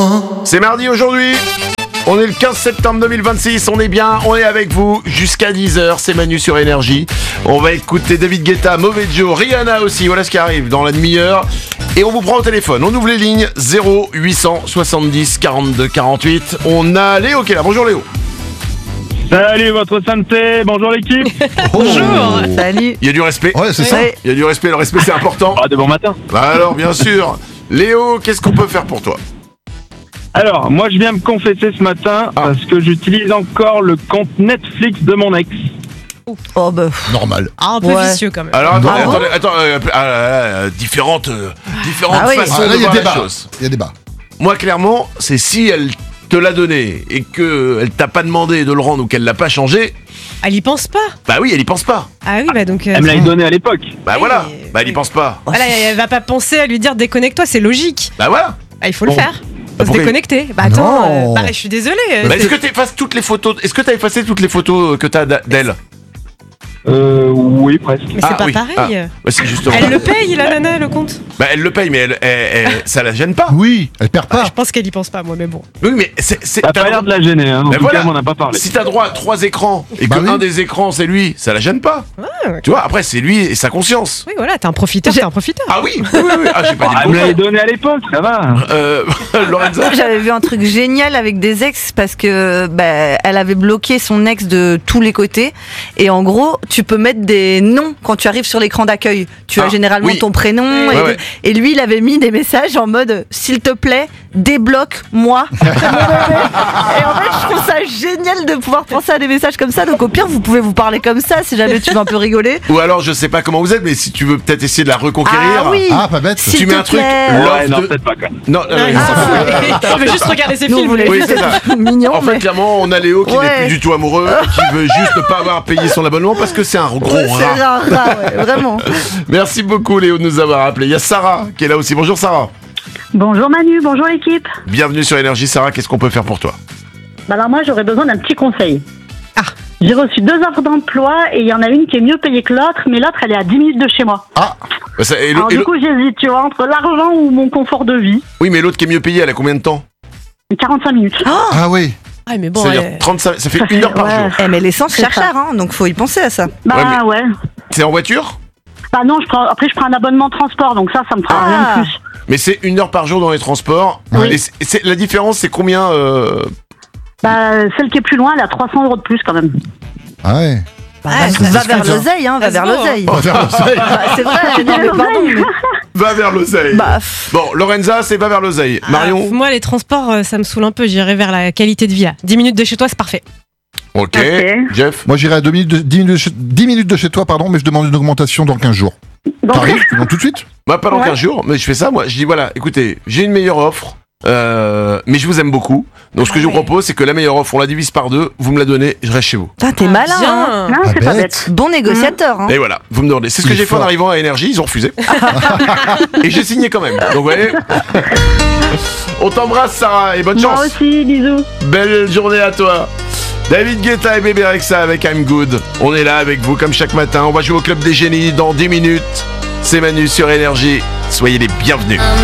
C'est mardi aujourd'hui. On est le 15 septembre 2026, on est bien, on est avec vous jusqu'à 10h, c'est Manu sur Énergie. On va écouter David Guetta, Mauvais Joe, Rihanna aussi, voilà ce qui arrive dans la demi-heure. Et on vous prend au téléphone, on ouvre les lignes 0870 42 48. On a Léo qui est là, bonjour Léo. Salut votre santé, bonjour l'équipe. Bonjour. Salut. Il y a du respect. Ouais, c'est ça. Ouais. Il y a du respect, le respect c'est important. Ah, de bon matin. Bah alors bien sûr. Léo, qu'est-ce qu'on peut faire pour toi? Alors, moi je viens me confesser ce matin parce que j'utilise encore le compte Netflix de mon ex. Oh bah. Normal. Un peu vicieux quand même. Alors attendez, Ah bon différentes Ah oui. façons Ah, là, de il y a voir la débat. chose. Il y a débat. Moi, clairement, c'est si elle te l'a donné et qu'elle t'a pas demandé de le rendre ou qu'elle l'a pas changé, Elle y pense pas. bah oui, elle y pense pas. Ah oui, bah donc. Elle me l'a donné à l'époque. Bah Oui, voilà, mais- bah elle y pense pas. Voilà, elle va pas penser à lui dire déconnecte-toi, c'est logique. Bah voilà. Ah, il faut le Bon. faire. Faut se pourquoi déconnecter. Bah Non. attends, bah je suis désolée. Bah, est-ce que t'effaces toutes les photos? Est-ce que t'as effacé toutes les photos que t'as d'elle? Oui, presque. Mais c'est pas oui. pareil. Ah, bah si justement. Elle le paye, la nana, le compte. Bah elle le paye, mais ça la gêne pas. Oui, elle perd Ah, pas. je pense qu'elle y pense pas, moi, mais bon. Oui, mais c'est Ça a t'as pas l'air de la gêner, hein. En Mais tout voilà. cas, on n'en a pas parlé. Si t'as droit à 3 écrans et Bah que oui. un des écrans c'est lui, ça la gêne pas. Ouais. Tu vois, après c'est lui et sa conscience. Oui, voilà, t'es un profiteur, t'es un profiteur. Ah oui, oui. Ah, j'ai pas dit Ah, le elle me l'avait contraire. donné à l'époque, ça va. Lorenza. J'avais vu un truc génial avec des ex parce que elle avait bloqué son ex de tous les côtés et en gros tu peux mettre des noms quand tu arrives sur l'écran d'accueil. Tu as généralement oui. ton prénom Ouais. et lui il avait mis des messages en mode s'il te plaît débloque-moi. Et en fait je trouve ça génial de pouvoir penser à des messages comme ça, donc au pire vous pouvez vous parler comme ça si jamais tu veux un peu rigoler. Ou alors je sais pas comment vous êtes, mais si tu veux peut-être essayer de la reconquérir. Ah oui. Ah, pas bête. S'il Tu mets te un truc, plaît. Love Ouais, non, de- peut-être pas, quoi. Non, Il s'en fout. Il veut juste regarder ses Nous, on films. voulait Oui, juste c'est ça. être mignon, En fait, mais... clairement, on a Léo qui n'est Ouais. plus du tout amoureux, qui veut juste ne pas avoir payé son abonnement parce que c'est un gros Ouais, c'est rat. rare, ouais, vraiment. Merci beaucoup Léo de nous avoir appelé. Il y a Sarah qui est là aussi. Bonjour Sarah. Bonjour Manu, bonjour l'équipe. Bienvenue sur Énergie. Sarah, qu'est-ce qu'on peut faire pour toi? Bah alors moi j'aurais besoin d'un petit conseil. Ah. J'ai reçu 2 offres d'emploi et il y en a une qui est mieux payée que l'autre, mais l'autre elle est à 10 minutes de chez moi. Bah, et Alors du coup j'hésite, tu vois, entre l'argent ou mon confort de vie. oui, mais l'autre qui est mieux payé, elle a combien de temps? 45 minutes. Ah oui. Ah, mais bon, C'est-à-dire 35, ça fait 1 heure par Ouais. jour. Eh, mais l'essence C'est cher ça. cher, hein, donc faut y penser à ça. Bah ouais. C'est en voiture? Bah non, après je prends un abonnement de transport, donc ça me fera rien de plus. Mais c'est 1 heure par jour dans les transports. Oui. Et la différence, c'est combien Bah celle qui est plus loin, elle a 300 € de plus quand même. Ah ouais. Va discute, vers hein. l'oseille, hein, va Ça se vers vend, l'oseille. On va faire le seuil. Bah, c'est vrai, non, mais pardon, mais... Va vers l'oseille. Bah, Bon, Lorenza, c'est va vers l'oseille. Marion? Moi, les transports, ça me saoule un peu. J'irai vers la qualité de vie. Là. 10 minutes de chez toi, c'est parfait. Ok. Ok. Jeff? Moi, j'irai à 10 minutes de chez toi, pardon, mais je demande une augmentation dans 15 jours. Donc T'arrives, tu demandes tout de suite? Bah, pas dans Ouais. 15 jours, mais je fais ça, moi. Je dis, voilà, écoutez, j'ai une meilleure offre, mais je vous aime beaucoup. Donc, ce que je vous Ouais. propose, c'est que la meilleure offre, on la divise par 2, vous me la donnez, je reste chez vous. putain, t'es malin, hein. Bien. non, c'est pas bête. bête. Bon négociateur, hein. Et voilà, vous me demandez. C'est ce que Il est j'ai fait en fort. arrivant à Énergie, ils ont refusé. Et j'ai signé quand même. Donc, vous voyez. On t'embrasse, Sarah, et bonne Moi chance. aussi, bisous. Belle journée à toi. David Guetta et Bébé Rexha avec I'm Good. On est là avec vous comme chaque matin. On va jouer au Club des Génies dans 10 minutes. C'est Manu sur Énergie. Soyez les bienvenus.